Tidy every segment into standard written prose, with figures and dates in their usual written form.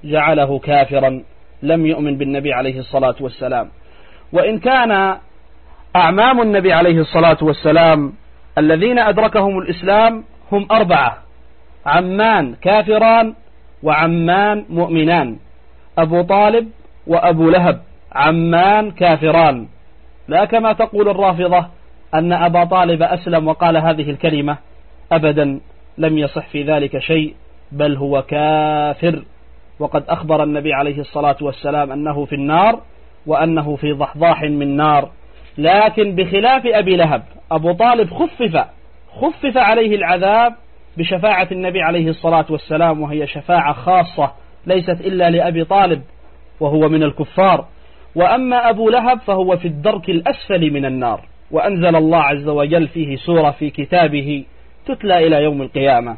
جعله كافرا لم يؤمن بالنبي عليه الصلاة والسلام. وإن كان أعمام النبي عليه الصلاة والسلام الذين أدركهم الإسلام هم 4: عمان كافران وعمان مؤمنان، أبو طالب وأبو لهب عمان كافران، لا كما تقول الرافضة أن أبا طالب أسلم وقال هذه الكلمة، أبدا لم يصح في ذلك شيء، بل هو كافر. وقد أخبر النبي عليه الصلاة والسلام أنه في النار وأنه في ضحضاح من نار. لكن بخلاف أبي لهب، أبو طالب خفف عليه العذاب بشفاعة النبي عليه الصلاة والسلام، وهي شفاعة خاصة ليست إلا لأبي طالب وهو من الكفار. وأما أبو لهب فهو في الدرك الأسفل من النار، وأنزل الله عز وجل فيه سورة في كتابه تتلى إلى يوم القيامة.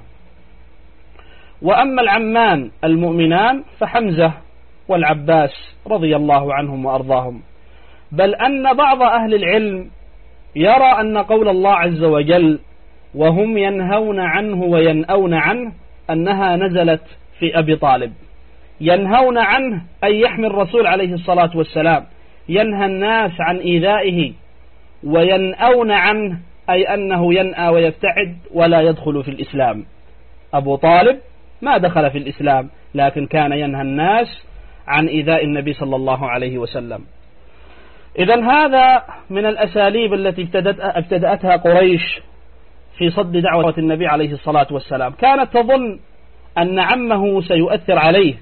وأما العمان المؤمنان فحمزة والعباس رضي الله عنهم وأرضاهم. بل أن بعض أهل العلم يرى أن قول الله عز وجل وهم ينهون عنه وينأون عنه أنها نزلت في أبي طالب. ينهون عنه أي يحمي الرسول عليه الصلاة والسلام، ينهى الناس عن إيذائه، وينأون عنه أي أنه ينأى ويبتعد ولا يدخل في الإسلام. أبو طالب ما دخل في الإسلام، لكن كان ينهى الناس عن إيذاء النبي صلى الله عليه وسلم. إذن هذا من الأساليب التي ابتدأتها قريش في صد دعوة النبي عليه الصلاة والسلام. كانت تظن أن عمه سيؤثر عليه،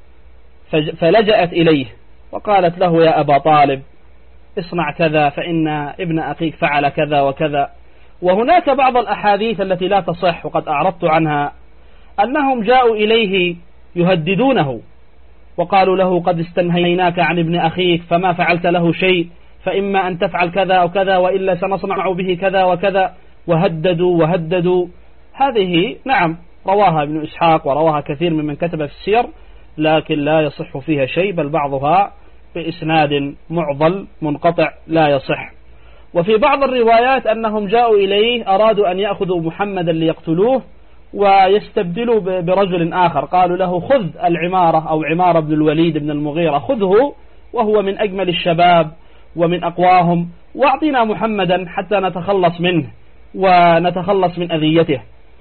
فلجأت إليه وقالت له يا أبا طالب اصنع كذا فإن ابن أخيك فعل كذا وكذا. وهناك بعض الأحاديث التي لا تصح وقد أعرضت عنها، أنهم جاءوا إليه يهددونه وقالوا له قد استنهيناك عن ابن أخيك فما فعلت له شيء، فإما أن تفعل كذا أو كذا وإلا سنصنع به كذا وكذا، وهددوا. هذه نعم رواها ابن إسحاق ورواها كثير ممن كتب في السير، لكن لا يصح فيها شيء، بل بعضها بإسناد معضل منقطع لا يصح. وفي بعض الروايات أنهم جاءوا إليه أرادوا أن يأخذوا محمدا ليقتلوه ويستبدلوا برجل آخر، قالوا له خذ العمارة أو عمارة بن الوليد بن المغيرة، خذه وهو من أجمل الشباب ومن أقواهم، واعطينا محمدا حتى نتخلص منه ونتخلص من أذيته.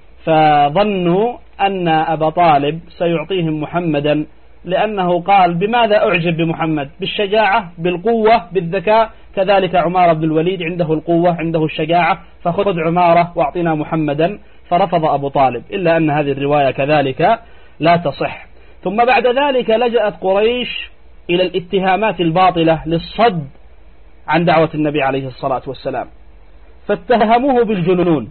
فظنوا أن أبا طالب سيعطيهم محمدا، لأنه قال بماذا أعجب بمحمد؟ بالشجاعة، بالقوة، بالذكاء. كذلك عمارة بن الوليد عنده القوة، عنده الشجاعة، فخذ عمارة واعطينا محمدا. فرفض أبو طالب، إلا أن هذه الرواية كذلك لا تصح. ثم بعد ذلك لجأت قريش إلى الاتهامات الباطلة للصد عن دعوة النبي عليه الصلاة والسلام، فاتهموه بالجنون،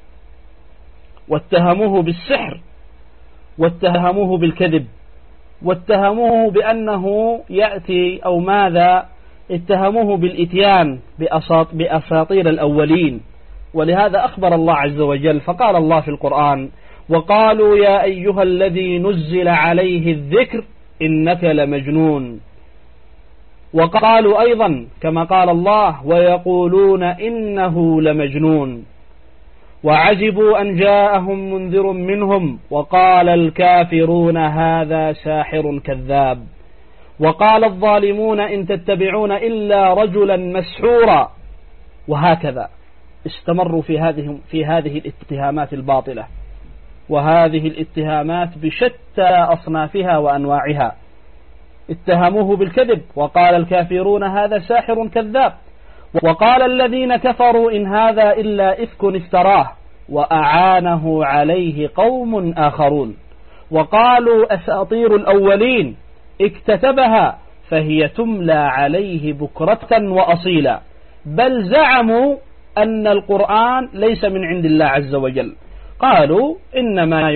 واتهموه بالسحر، واتهموه بالكذب، واتهموه بأنه يأتي أو ماذا، اتهموه بالإتيان بأساطير الأولين. ولهذا أخبر الله عز وجل، فقال الله في القرآن وقالوا يا أيها الذي نزل عليه الذكر إنك لمجنون. وقالوا أيضا كما قال الله ويقولون إنه لمجنون. وعجبوا أن جاءهم منذر منهم وقال الكافرون هذا ساحر كذاب. وقال الظالمون إن تتبعون إلا رجلا مسحورا. وهكذا استمروا في هذه الاتهامات الباطلة، وهذه الاتهامات بشتى أصنافها وأنواعها. اتهموه بالكذب وقال الكافرون هذا ساحر كذاب. وقال الذين كفروا إن هذا إلا إفك افتراه وأعانه عليه قوم آخرون. وقالوا أساطير الأولين اكتتبها فهي تملى عليه بكرة وأصيلا. بل زعموا أن القرآن ليس من عند الله عز وجل. قالوا إنما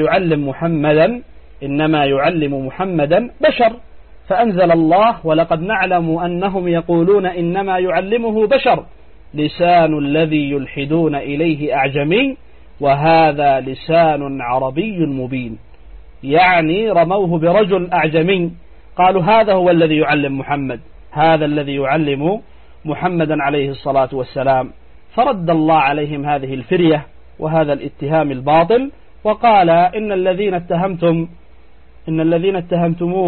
يعلم محمدا بشر. فأنزل الله ولقد نعلم أنهم يقولون إنما يعلمه بشر لسان الذي يلحدون إليه أعجمي وهذا لسان عربي مبين. يعني رموه برجل أعجمي، قالوا هذا هو الذي يعلم محمد، هذا الذي يعلم محمدا عليه الصلاة والسلام. فرد الله عليهم هذه الفرية وهذا الاتهام الباطل، وقال إن الذين اتهمتموه